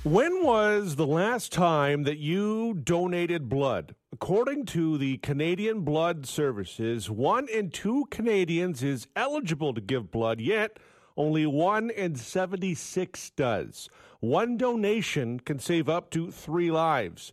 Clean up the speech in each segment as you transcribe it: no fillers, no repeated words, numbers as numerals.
When was the last time that you donated blood? According to the Canadian Blood Services, 1 in 2 Canadians is eligible to give blood, yet only 1 in 76 does. One donation can save up to 3 lives.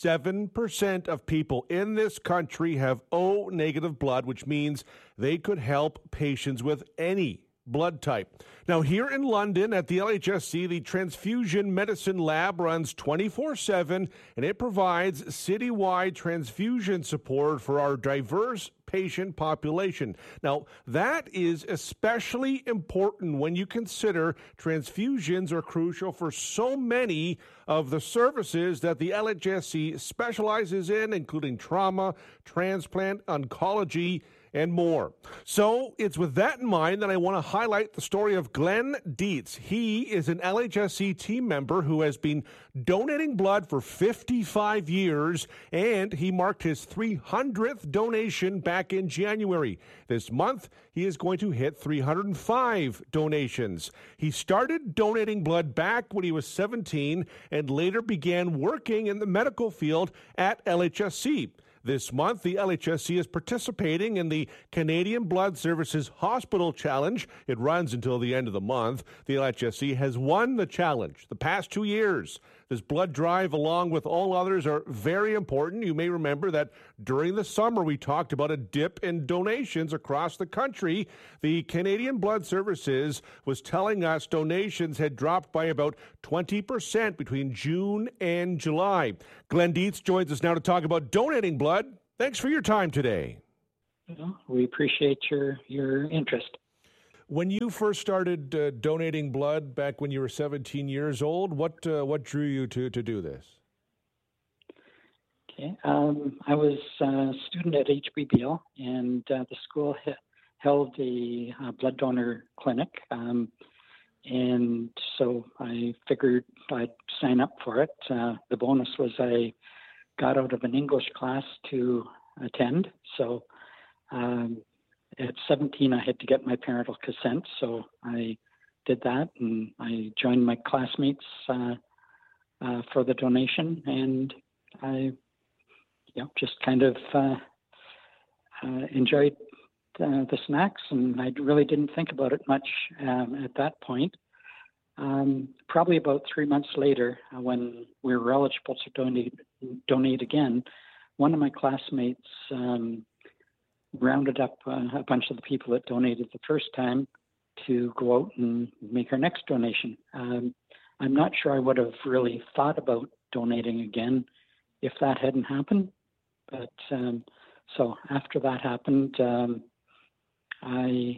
7% of people in this country have O negative blood, which means they could help patients with any blood type. Now, here in London at the LHSC, the Transfusion Medicine Lab runs 24/7, and it provides citywide transfusion support for our diverse patient population. Now, that is especially important when you consider transfusions are crucial for so many of the services that the LHSC specializes in, including trauma, transplant, oncology, and more. So it's with that in mind that I want to highlight the story of Glenn Dietz. He is an LHSC team member who has been donating blood for 55 years, and he marked his 300th donation back in January. This month, he is going to hit 305 donations. He started donating blood back when he was 17 and later began working in the medical field at LHSC. This month, the LHSC is participating in the Canadian Blood Services Hospital Challenge. It runs until the end of the month. The LHSC has won the challenge the past 2 years. This blood drive, along with all others, are very important. You may remember that during the summer, we talked about a dip in donations across the country. The Canadian Blood Services was telling us donations had dropped by about 20% between June and July. Glenn Dietz joins us now to talk about donating blood. Thanks for your time today. Well, we appreciate your interest. When you first started donating blood back when you were 17 years old, what drew you to do this? Okay, I was a student at HBBL, and the school held a blood donor clinic, and so I figured I'd sign up for it. The bonus was I got out of an English class to attend, so at 17, I had to get my parental consent, so I did that, and I joined my classmates for the donation, and I, just kind of enjoyed the snacks, and I really didn't think about it much at that point. Probably about 3 months later, when we were eligible to donate again, one of my classmates rounded up a bunch of the people that donated the first time to go out and make our next donation. I'm not sure I would have really thought about donating again if that hadn't happened. But so after that happened, I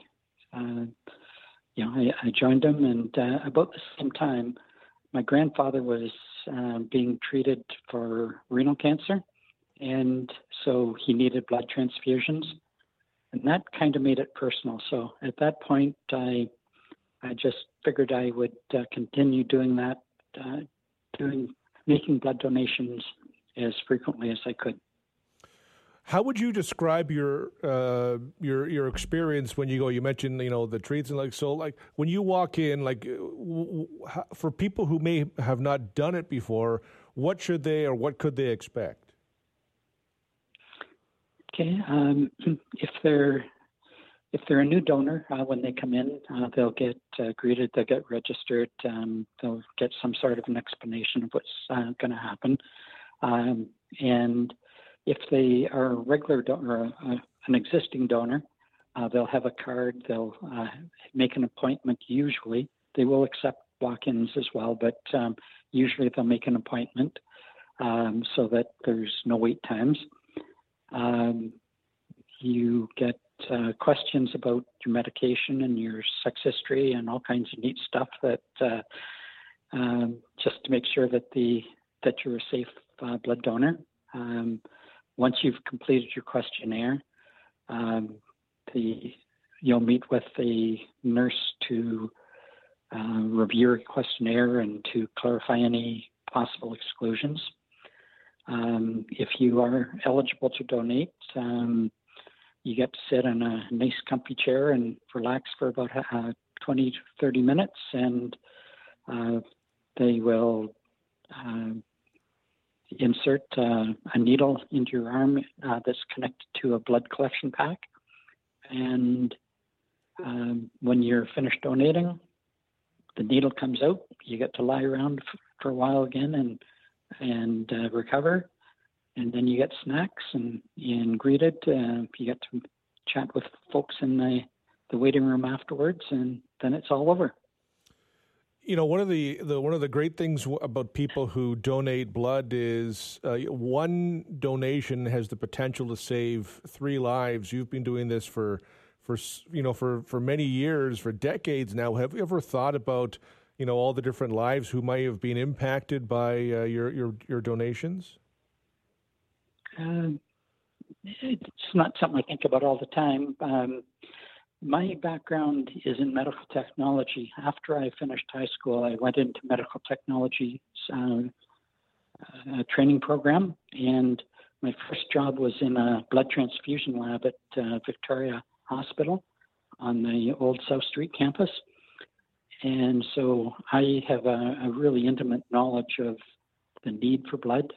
joined them, and about the same time, my grandfather was being treated for renal cancer, and so he needed blood transfusions. And that kind of made it personal. So at that point, I just figured I would continue doing that, making blood donations as frequently as I could. How would you describe your experience when you go? You mentioned the treats and when you walk in, for people who may have not done it before, what should they or what could they expect? Okay, if they're a new donor, when they come in, they'll get greeted, they'll get registered, they'll get some sort of an explanation of what's going to happen. And if they are a regular donor, an existing donor, they'll have a card, they'll make an appointment usually. They will accept walk-ins as well, but usually they'll make an appointment so that there's no wait times. You get questions about your medication and your sex history and all kinds of neat stuff that just to make sure that you're a safe blood donor. Once you've completed your questionnaire, you'll meet with the nurse to review your questionnaire and to clarify any possible exclusions. If you are eligible to donate, you get to sit in a nice comfy chair and relax for about 20 to 30 minutes, and they will insert a needle into your arm that's connected to a blood collection pack. And when you're finished donating, the needle comes out. You get to lie around for a while again and recover. And then you get snacks and greeted. You get to chat with folks in the waiting room afterwards, and then it's all over. You know, one of the great things about people who donate blood is one donation has the potential to save 3 lives. You've been doing this for many years, for decades now. Have you ever thought about, all the different lives who might have been impacted by your donations? It's not something I think about all the time. My background is in medical technology. After I finished high school, I went into medical technology training program, and my first job was in a blood transfusion lab at Victoria Hospital on the old South Street campus. And so I have a really intimate knowledge of the need for blood,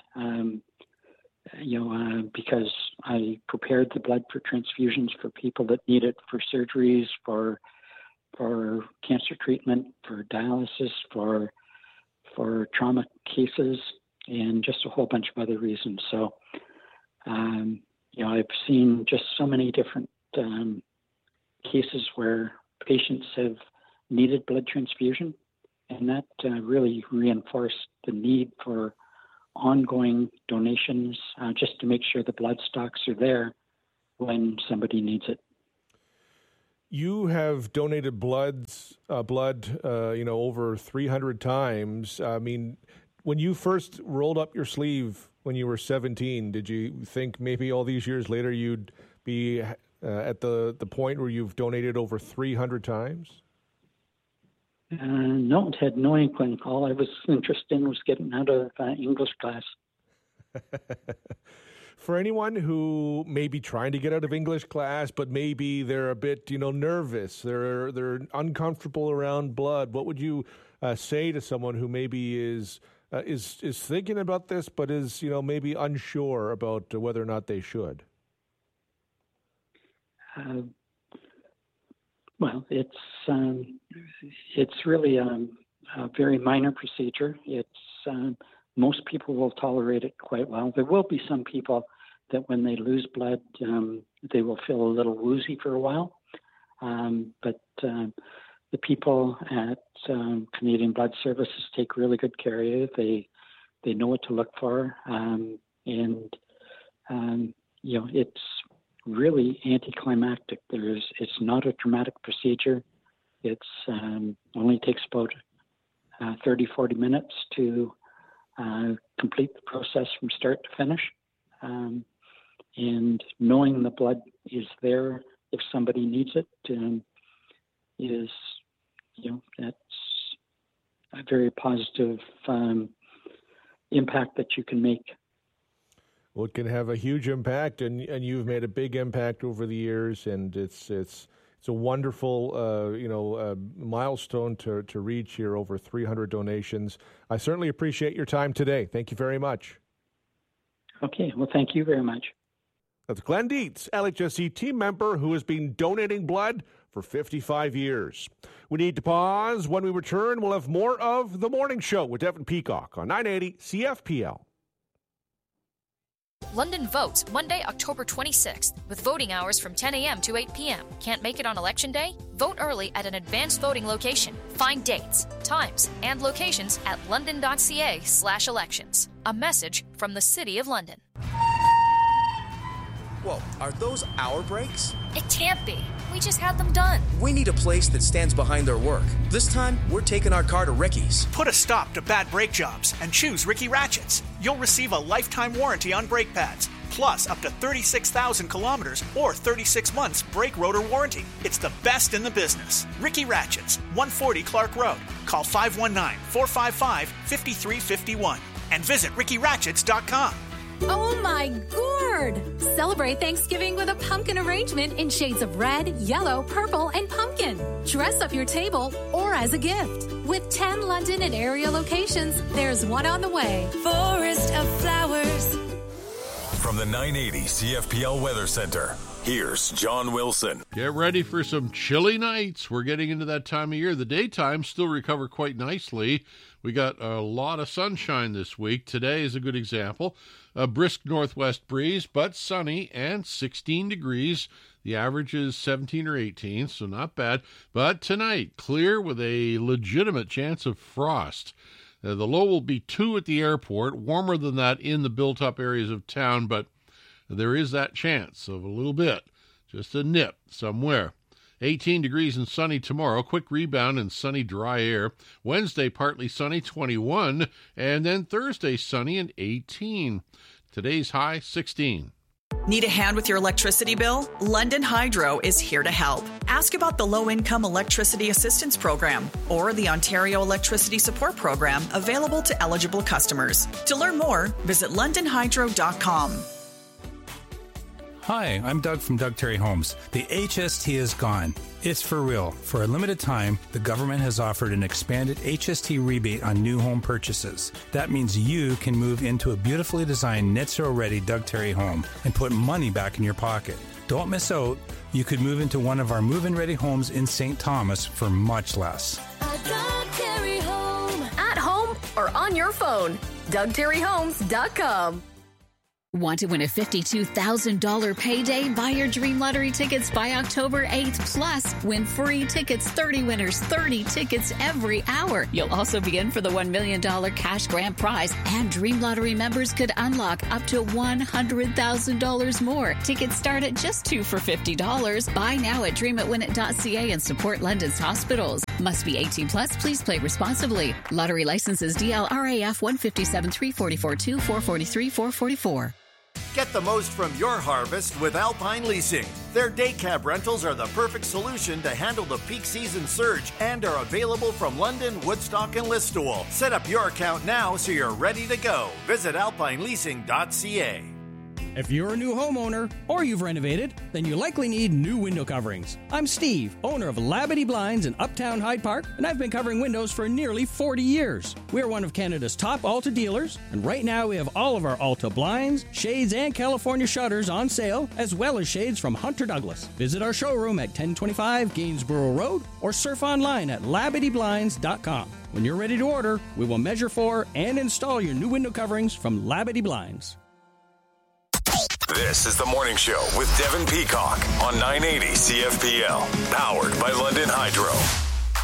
because I prepared the blood for transfusions for people that need it for surgeries, for cancer treatment, for dialysis, for trauma cases, and just a whole bunch of other reasons. So, I've seen just so many different cases where patients have needed blood transfusion, and that really reinforced the need for ongoing donations, just to make sure the blood stocks are there when somebody needs it. You have donated blood, over 300 times. I mean, when you first rolled up your sleeve when you were 17, did you think maybe all these years later you'd be at the point where you've donated over 300 times? No, it had no inkling. All I was interested in was getting out of English class. For anyone who may be trying to get out of English class, but maybe they're a bit, nervous, they're uncomfortable around blood, what would you say to someone who maybe is thinking about this, but is, maybe unsure about whether or not they should? Well, it's really a very minor procedure. Most people will tolerate it quite well. There will be some people that when they lose blood, they will feel a little woozy for a while. But the people at Canadian Blood Services take really good care of you. They know what to look for, it's really anticlimactic. It's not a traumatic procedure. It's only takes about 30, 40 minutes to complete the process from start to finish. And knowing the blood is there if somebody needs it is, that's a very positive impact that you can make. Well, it can have a huge impact, and you've made a big impact over the years, and it's a wonderful milestone to reach here, over 300 donations. I certainly appreciate your time today. Thank you very much. Okay, well, thank you very much. That's Glenn Dietz, LHSC team member who has been donating blood for 55 years. We need to pause. When we return, we'll have more of The Morning Show with Devin Peacock on 980 CFPL. London votes Monday, October 26th, with voting hours from 10 a.m. to 8 p.m. Can't make it on Election Day? Vote early at an advanced voting location. Find dates, times, and locations at london.ca/elections. A message from the City of London. Whoa, are those our brakes? It can't be. We just had them done. We need a place that stands behind their work. This time, we're taking our car to Ricky's. Put a stop to bad brake jobs and choose Ricky Ratchets. You'll receive a lifetime warranty on brake pads, plus up to 36,000 kilometers or 36 months brake rotor warranty. It's the best in the business. Ricky Ratchets, 140 Clark Road. Call 519-455-5351 and visit RickyRatchets.com. Oh my gourd! Celebrate Thanksgiving with a pumpkin arrangement in shades of red, yellow, purple, and pumpkin. Dress up your table or as a gift. With 10 London and area locations, there's one on the way. Forest of Flowers. From the 980 CFPL Weather Center, here's John Wilson. Get ready for some chilly nights. We're getting into that time of year. The daytime still recover quite nicely. We got a lot of sunshine this week. Today is a good example. A brisk northwest breeze, but sunny and 16 degrees. The average is 17 or 18, so not bad. But tonight, clear with a legitimate chance of frost. The low will be 2 at the airport, warmer than that in the built-up areas of town, but there is that chance of a little bit, just a nip somewhere. 18 degrees and sunny tomorrow, quick rebound and sunny dry air. Wednesday, partly sunny, 21, and then Thursday, sunny and 18. Today's high, 16. Need a hand with your electricity bill? London Hydro is here to help. Ask about the Low-Income Electricity Assistance Program or the Ontario Electricity Support Program available to eligible customers. To learn more, visit londonhydro.com. Hi, I'm Doug from Doug Terry Homes. The HST is gone. It's for real. For a limited time, the government has offered an expanded HST rebate on new home purchases. That means you can move into a beautifully designed net zero ready Doug Terry home and put money back in your pocket. Don't miss out. You could move into one of our move-in ready homes in St. Thomas for much less. A Doug Terry home. At home or on your phone. DougTerryHomes.com. Want to win a $52,000 payday? Buy your Dream Lottery tickets by October 8th. Plus, win free tickets, 30 winners, 30 tickets every hour. You'll also be in for the $1 million cash grand prize, and Dream Lottery members could unlock up to $100,000 more. Tickets start at just $2 for $50. Buy now at dreamitwinit.ca and support London's hospitals. Must be 18 plus. Please play responsibly. Lottery licenses DLRAF 157 344 2 443 444. Get the most from your harvest with Alpine Leasing. Their day cab rentals are the perfect solution to handle the peak season surge and are available from London, Woodstock, and Listowel. Set up your account now so you're ready to go. Visit alpineleasing.ca. If you're a new homeowner or you've renovated, then you likely need new window coverings. I'm Steve, owner of Labadee Blinds in Uptown Hyde Park, and I've been covering windows for nearly 40 years. We're one of Canada's top Alta dealers, and right now we have all of our Alta blinds, shades, and California shutters on sale, as well as shades from Hunter Douglas. Visit our showroom at 1025 Gainsborough Road or surf online at LabadeeBlinds.com. When you're ready to order, we will measure for and install your new window coverings from Labadee Blinds. This is The Morning Show with Devin Peacock on 980 CFPL, powered by London Hydro.